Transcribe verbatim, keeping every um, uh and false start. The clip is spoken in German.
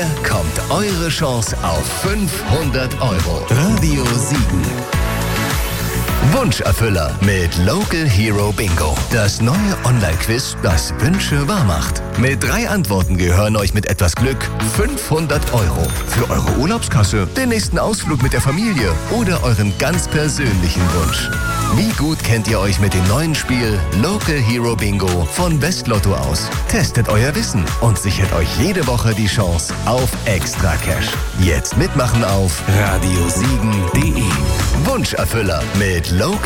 Hier kommt eure Chance auf fünfhundert Euro. Radio Siegen. Wunscherfüller mit Local Hero Bingo. Das neue Online-Quiz, das Wünsche wahr macht. Mit drei Antworten gehören euch mit etwas Glück fünfhundert Euro. Für eure Urlaubskasse, den nächsten Ausflug mit der Familie oder euren ganz persönlichen Wunsch. Wie gut kennt ihr euch mit dem neuen Spiel Local Hero Bingo von Westlotto aus? Testet euer Wissen und sichert euch jede Woche die Chance auf Extra Cash. Jetzt mitmachen auf radiosiegen punkt de. Wunscherfüller mit Local